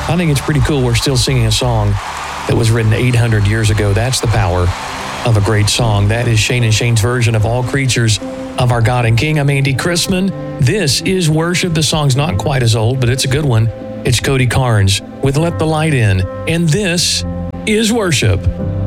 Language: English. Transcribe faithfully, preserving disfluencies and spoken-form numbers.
I think it's pretty cool we're still singing a song that was written eight hundred years ago. That's the power of a great song. That is Shane and Shane's version of All Creatures of Our God and King. I'm Andy Chrisman. This is Worship. The song's not quite as old, but it's a good one. It's Cody Carnes with Let the Light In. And this is Worship.